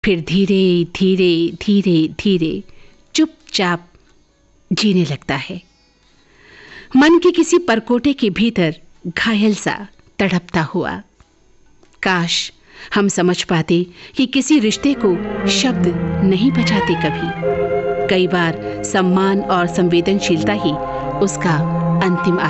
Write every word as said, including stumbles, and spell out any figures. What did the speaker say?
फिर धीरे धीरे धीरे धीरे चुपचाप जीने लगता है, मन के किसी परकोटे के भीतर घायल सा तड़पता हुआ। काश हम समझ पाते कि किसी रिश्ते को शब्द नहीं बचाते कभी। कई बार सम्मान और संवेदनशीलता ही उसका अंतिम